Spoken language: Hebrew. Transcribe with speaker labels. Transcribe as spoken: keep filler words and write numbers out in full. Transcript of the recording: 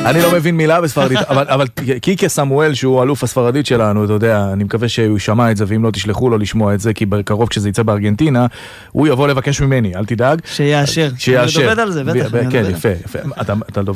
Speaker 1: אני לא מבין מילה בספרדית, אבל, אבל קיקה סמואל, שהוא אלוף הספרדית שלנו, אתה יודע, אני מקווה שהוא שמע את זה, ואם לא תשלחו לו לשמוע את זה, כי בקרוב כשזה יצא בארגנטינה, הוא יבוא לבקש ממני, אל תדאג.
Speaker 2: שיאשר.
Speaker 1: שיאשר.
Speaker 2: אני דובד על זה, בטח.
Speaker 1: כן, יפה, יפה. אתה, אתה